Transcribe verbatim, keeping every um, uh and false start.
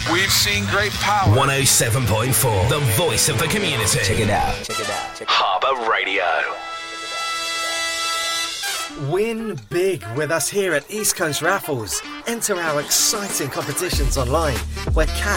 We've seen great power. one oh seven point four, the voice of the community. Check it out. Check it out. Check it out. Harbour Radio. Win big with us here at East Coast Raffles. Enter our exciting competitions online where cash